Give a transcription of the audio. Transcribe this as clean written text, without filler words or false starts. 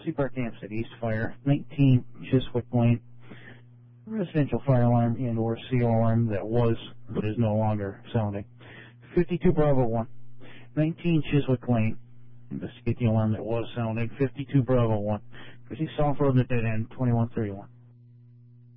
Chelsea Park Hampstead, East Fire, 19 Chiswick Lane, residential fire alarm and or CO alarm that was, but is no longer sounding. 52 Bravo 1, 19 Chiswick Lane, investigate the alarm that was sounding. 52 Bravo 1, proceed South Road in the dead end, 2131.